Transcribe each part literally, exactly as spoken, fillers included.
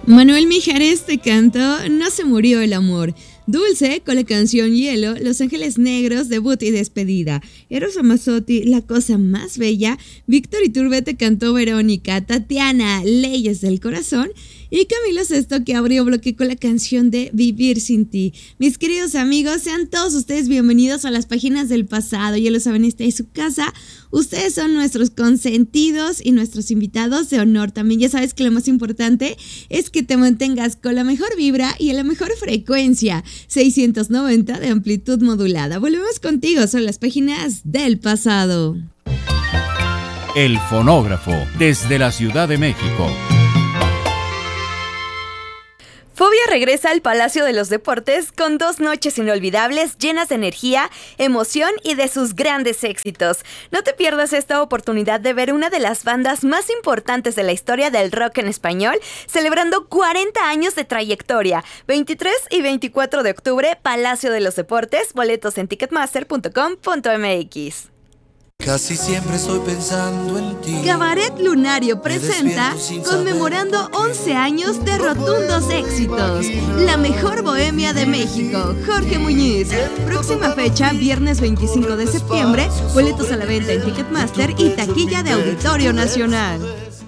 Manuel Mijares te cantó No se murió el amor. Dulce con la canción Hielo, Los Ángeles Negros, debut y despedida. Eros Ramazzotti, La cosa más bella. Víctor Iturbe te cantó Verónica. Tatiana, Leyes del corazón. Y Camilo Sesto, que abrió bloque con la canción de Vivir sin ti. Mis queridos amigos, sean todos ustedes bienvenidos a las páginas del pasado. Ya lo saben, esta es su casa. Ustedes son nuestros consentidos y nuestros invitados de honor. También ya sabes que lo más importante es que te mantengas con la mejor vibra y en la mejor frecuencia. seiscientos noventa de amplitud modulada. Volvemos contigo, son las páginas del pasado. El fonógrafo, desde la Ciudad de México. Fobia regresa al Palacio de los Deportes con dos noches inolvidables llenas de energía, emoción y de sus grandes éxitos. No te pierdas esta oportunidad de ver una de las bandas más importantes de la historia del rock en español, celebrando cuarenta años de trayectoria. veintitrés y veinticuatro de octubre, Palacio de los Deportes, boletos en ticketmaster punto com punto m x. Casi siempre estoy pensando en ti. Cabaret Lunario presenta conmemorando once años de rotundos éxitos. La mejor bohemia de México, Jorge Muñiz. Próxima fecha, viernes veinticinco de septiembre. Boletos a la venta en Ticketmaster y taquilla de Auditorio Nacional.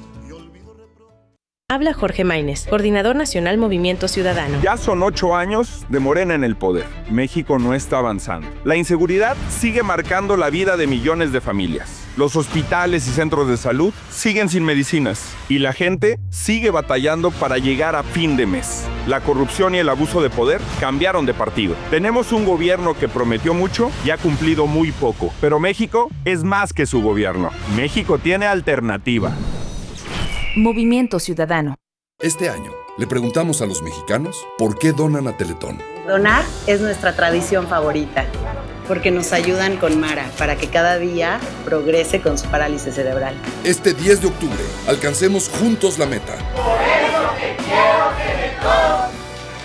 Habla Jorge Maínez, Coordinador Nacional Movimiento Ciudadano. Ya son ocho años de Morena en el poder. México no está avanzando. La inseguridad sigue marcando la vida de millones de familias. Los hospitales y centros de salud siguen sin medicinas. Y la gente sigue batallando para llegar a fin de mes. La corrupción y el abuso de poder cambiaron de partido. Tenemos un gobierno que prometió mucho y ha cumplido muy poco. Pero México es más que su gobierno. México tiene alternativa. Movimiento Ciudadano. Este año le preguntamos a los mexicanos por qué donan a Teletón. Donar es nuestra tradición favorita, porque nos ayudan con Mara para que cada día progrese con su parálisis cerebral. Este diez de octubre, alcancemos juntos la meta. Por eso te quiero, Teletón.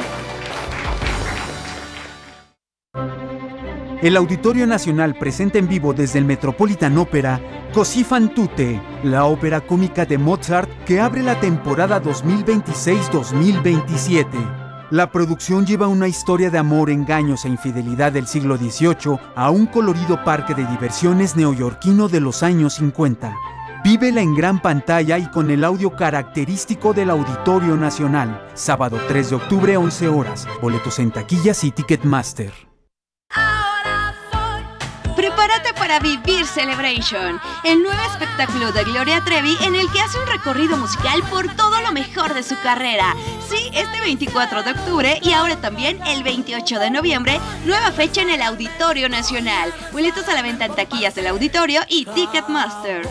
El Auditorio Nacional presenta en vivo desde el Metropolitan Opera Così fan tutte, la ópera cómica de Mozart que abre la temporada dos mil veintiséis dos mil veintisiete. La producción lleva una historia de amor, engaños e infidelidad del siglo dieciocho a un colorido parque de diversiones neoyorquino de los años cincuenta. Vívela en gran pantalla y con el audio característico del Auditorio Nacional. Sábado tres de octubre, once horas. Boletos en taquillas y Ticketmaster. Prepárate para Vivir Celebration, el nuevo espectáculo de Gloria Trevi en el que hace un recorrido musical por todo lo mejor de su carrera. Sí, este veinticuatro de octubre y ahora también el veintiocho de noviembre, nueva fecha en el Auditorio Nacional. Boletos a la venta en taquillas del Auditorio y Ticketmaster.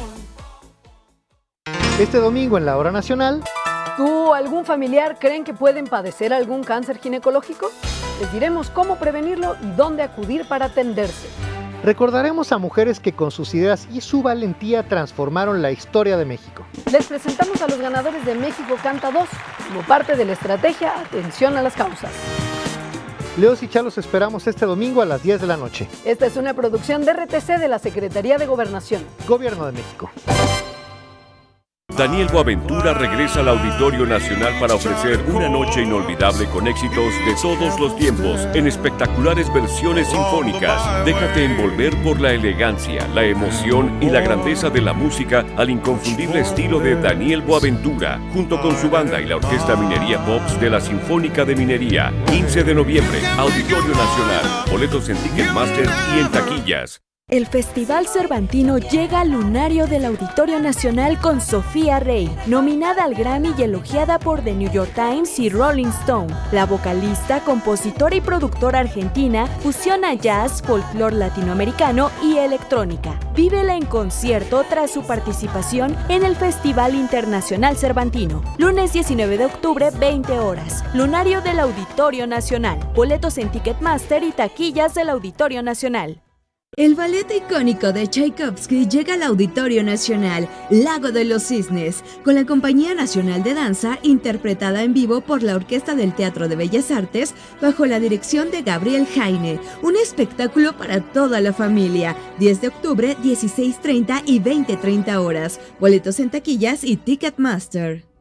Este domingo en la Hora Nacional. ¿Tú o algún familiar creen que pueden padecer algún cáncer ginecológico? Les diremos cómo prevenirlo y dónde acudir para atenderse. Recordaremos a mujeres que con sus ideas y su valentía transformaron la historia de México. Les presentamos a los ganadores de México Canta dos, como parte de la estrategia Atención a las Causas. Leos y Chalos esperamos este domingo a las diez de la noche. Esta es una producción de R T C de la Secretaría de Gobernación. Gobierno de México. Daniel Boaventura regresa al Auditorio Nacional para ofrecer una noche inolvidable con éxitos de todos los tiempos en espectaculares versiones sinfónicas. Déjate envolver por la elegancia, la emoción y la grandeza de la música al inconfundible estilo de Daniel Boaventura, junto con su banda y la Orquesta Minería Pops de la Sinfónica de Minería. quince de noviembre, Auditorio Nacional. Boletos en Ticketmaster y en taquillas. El Festival Cervantino llega al lunario del Auditorio Nacional con Sofía Rey, nominada al Grammy y elogiada por The New York Times y Rolling Stone. La vocalista, compositora y productora argentina fusiona jazz, folclore latinoamericano y electrónica. Vívela en concierto tras su participación en el Festival Internacional Cervantino. Lunes diecinueve de octubre, veinte horas. Lunario del Auditorio Nacional. Boletos en Ticketmaster y taquillas del Auditorio Nacional. El ballet icónico de Tchaikovsky llega al Auditorio Nacional, Lago de los Cisnes, con la Compañía Nacional de Danza, interpretada en vivo por la Orquesta del Teatro de Bellas Artes, bajo la dirección de Gabriel Jaine. Un espectáculo para toda la familia. diez de octubre, dieciséis treinta y veinte treinta horas. Boletos en taquillas y Ticketmaster.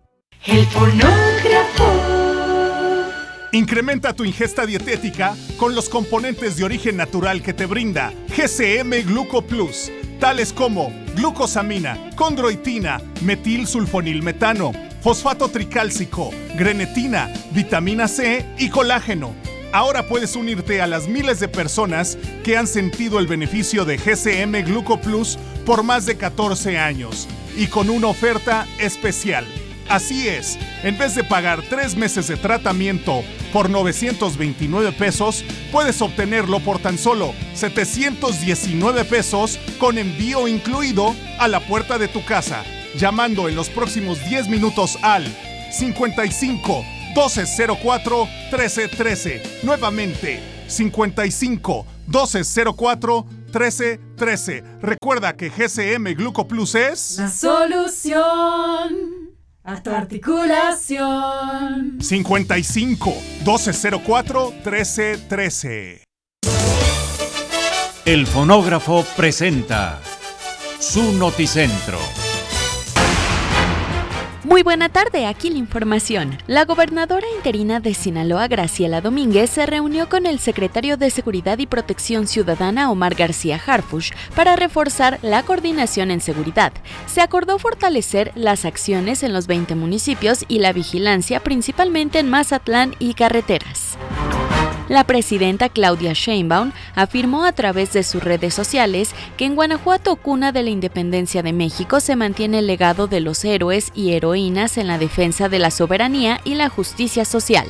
El fonógrafo. Incrementa tu ingesta dietética con los componentes de origen natural que te brinda G C M Gluco Plus, tales como glucosamina, condroitina, metilsulfonilmetano, fosfato tricálcico, grenetina, vitamina C y colágeno. Ahora puedes unirte a las miles de personas que han sentido el beneficio de G C M Gluco Plus por más de catorce años y con una oferta especial. Así es, en vez de pagar tres meses de tratamiento por novecientos veintinueve pesos, puedes obtenerlo por tan solo setecientos diecinueve pesos con envío incluido a la puerta de tu casa, llamando en los próximos diez minutos al cincuenta y cinco, doce cero cuatro, trece trece. Nuevamente, cincuenta y cinco, doce cero cuatro, trece trece. Recuerda que G C M Gluco Plus es la solución a tu articulación. cincuenta y cinco, doce cero cuatro, trece trece. El fonógrafo presenta su noticentro. Muy buena tarde, aquí la información. La gobernadora interina de Sinaloa, Graciela Domínguez, se reunió con el secretario de Seguridad y Protección Ciudadana, Omar García Harfuch, para reforzar la coordinación en seguridad. Se acordó fortalecer las acciones en los veinte municipios y la vigilancia, principalmente en Mazatlán y carreteras. La presidenta Claudia Sheinbaum afirmó a través de sus redes sociales que en Guanajuato, cuna de la independencia de México, se mantiene el legado de los héroes y heroínas en la defensa de la soberanía y la justicia social.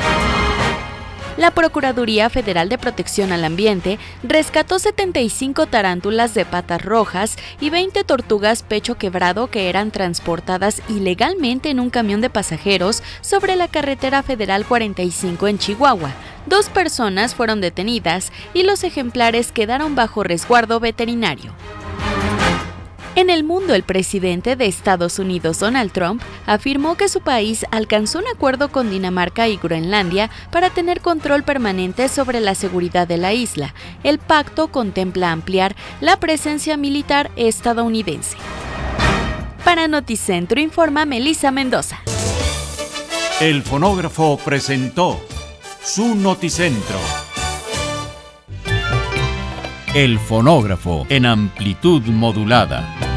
La Procuraduría Federal de Protección al Ambiente rescató setenta y cinco tarántulas de patas rojas y veinte tortugas pecho quebrado que eran transportadas ilegalmente en un camión de pasajeros sobre la carretera federal cuarenta y cinco en Chihuahua. Dos personas fueron detenidas y los ejemplares quedaron bajo resguardo veterinario. En el mundo, el presidente de Estados Unidos, Donald Trump, afirmó que su país alcanzó un acuerdo con Dinamarca y Groenlandia para tener control permanente sobre la seguridad de la isla. El pacto contempla ampliar la presencia militar estadounidense. Para Noticentro informa Melissa Mendoza. El fonógrafo presentó su noticentro. El fonógrafo en amplitud modulada.